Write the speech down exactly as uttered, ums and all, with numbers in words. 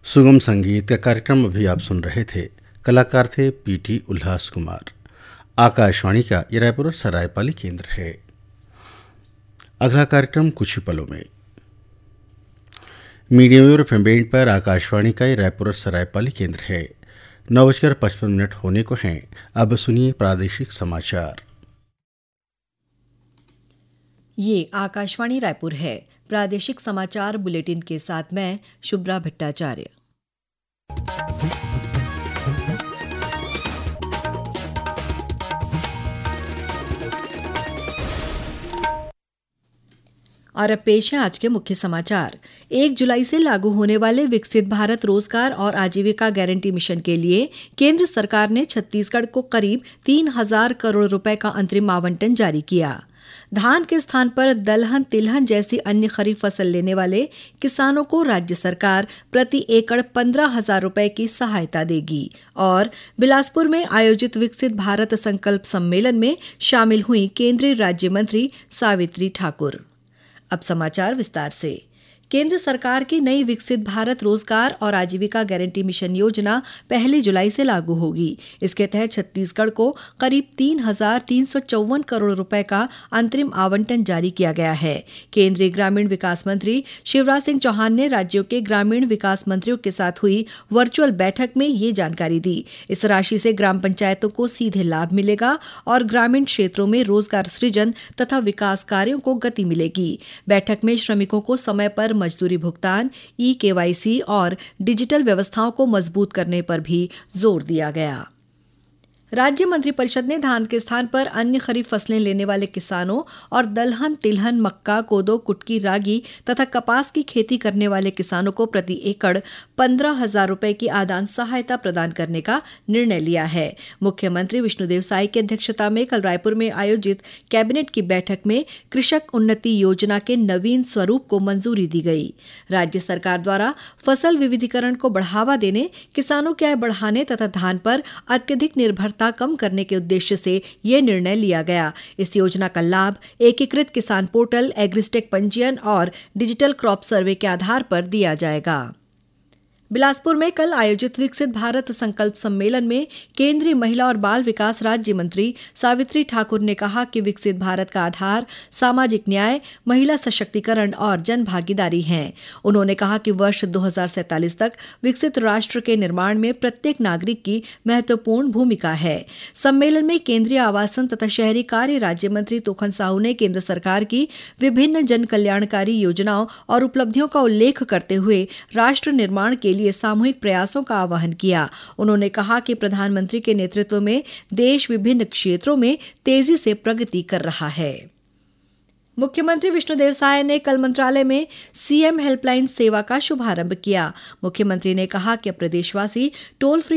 सुगम संगीत का कार्यक्रम अभी आप सुन रहे थे। कलाकार थे पीटी उल्लास कुमार। आकाशवाणी का ये रायपुर और सरायपाली केंद्र है। अगला कार्यक्रम कुछ ही पलों में। Medium wave F M band पर आकाशवाणी का ये रायपुर और सरायपाली केंद्र है। नौ बजकर पचपन मिनट होने को हैं। अब सुनिए प्रादेशिक समाचार। ये आकाशवाणी रायपुर है। प्रादेशिक समाचार बुलेटिन के साथ मैं शुभ्रा भट्टाचार्य। और अब पेश है आज के मुख्य समाचार। एक जुलाई से लागू होने वाले विकसित भारत रोजगार और आजीविका गारंटी मिशन के लिए केंद्र सरकार ने छत्तीसगढ़ को करीब तीन हजार करोड़ रुपए का अंतरिम आवंटन जारी किया। धान के स्थान पर दलहन तिलहन जैसी अन्य खरीफ फसल लेने वाले किसानों को राज्य सरकार प्रति एकड़ पंद्रह हजार रुपए की सहायता देगी। और बिलासपुर में आयोजित विकसित भारत संकल्प सम्मेलन में शामिल हुई केंद्रीय राज्य मंत्री सावित्री ठाकुर। अब समाचार विस्तार से। केंद्र सरकार की नई विकसित भारत रोजगार और आजीविका गारंटी मिशन योजना पहली जुलाई से लागू होगी। इसके तहत छत्तीसगढ़ को करीब तीन हजार तीन सौ चौवन करोड़ रुपए का अंतरिम आवंटन जारी किया गया है। केंद्रीय ग्रामीण विकास मंत्री शिवराज सिंह चौहान ने राज्यों के ग्रामीण विकास मंत्रियों के साथ हुई वर्चुअल बैठक में ये जानकारी दी। इस राशि से ग्राम पंचायतों को सीधे लाभ मिलेगा और ग्रामीण क्षेत्रों में रोजगार सृजन तथा विकास कार्यों को गति मिलेगी। बैठक में श्रमिकों को समय पर मजदूरी भुगतान, ई केवाईसी और डिजिटल व्यवस्थाओं को मजबूत करने पर भी जोर दिया गया। राज्य मंत्रिपरिषद ने धान के स्थान पर अन्य खरीफ फसलें लेने वाले किसानों और दलहन तिलहन मक्का कोदो कुटकी रागी तथा कपास की खेती करने वाले किसानों को प्रति एकड़ पंद्रह हजार रुपए की आदान सहायता प्रदान करने का निर्णय लिया है। मुख्यमंत्री विष्णुदेव साय की अध्यक्षता में कल रायपुर में आयोजित कैबिनेट की बैठक में कृषक उन्नति योजना के नवीन स्वरूप को मंजूरी दी गई। राज्य सरकार द्वारा फसल विविधीकरण को बढ़ावा देने, किसानों की आय बढ़ाने तथा धान पर अत्यधिक निर्भरता कम करने के उद्देश्य से ये निर्णय लिया गया। इस योजना का लाभ एकीकृत किसान पोर्टल, एग्रिस्टेक पंजीयन और डिजिटल क्रॉप सर्वे के आधार पर दिया जाएगा। बिलासपुर में कल आयोजित विकसित भारत संकल्प सम्मेलन में केंद्रीय महिला और बाल विकास राज्य मंत्री सावित्री ठाकुर ने कहा कि विकसित भारत का आधार सामाजिक न्याय, महिला सशक्तिकरण और जन भागीदारी है। उन्होंने कहा कि वर्ष दो हजार सैंतालीस तक विकसित राष्ट्र के निर्माण में प्रत्येक नागरिक की महत्वपूर्ण भूमिका है। सम्मेलन में केंद्रीय आवासन तथा शहरी कार्य राज्य मंत्री तोखन साहू ने केंद्र सरकार की विभिन्न जन कल्याणकारी योजनाओं और उपलब्धियों का उल्लेख करते हुए राष्ट्र निर्माण के लिए लिए सामूहिक प्रयासों का आह्वान किया। उन्होंने कहा कि प्रधानमंत्री के नेतृत्व में देश विभिन्न क्षेत्रों में तेजी से प्रगति कर रहा है। मुख्यमंत्री विष्णुदेव साय ने कल मंत्रालय में सीएम हेल्पलाइन सेवा का शुभारंभ किया। मुख्यमंत्री ने कहा कि प्रदेशवासी टोल फ्री